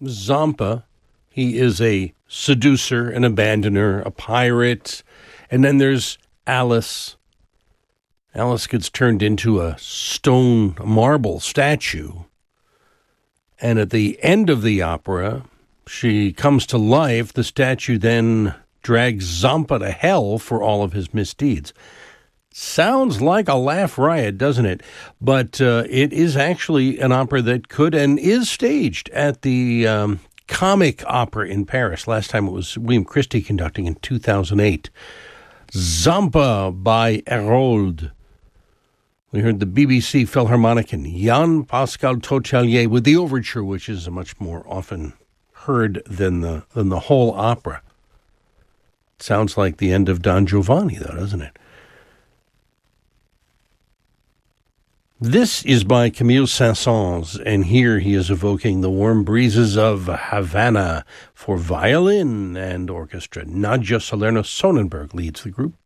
Zampa. He is a seducer, an abandoner, a pirate. And then there's Alice. Alice gets turned into a marble statue. And at the end of the opera, she comes to life. The statue then drags Zampa to hell for all of his misdeeds. Sounds like a laugh riot, doesn't it? But it is actually an opera that could and is staged at the Comic Opera in Paris. Last time it was William Christie conducting in 2008. Zampa by Herold. We heard the BBC Philharmonican Jan-Pascal Totalier with the overture, which is much more often heard than the whole opera. It sounds like the end of Don Giovanni, though, doesn't it? This is by Camille Saint-Saëns, and here he is evoking the warm breezes of Havana for violin and orchestra. Nadja Salerno-Sonnenberg leads the group.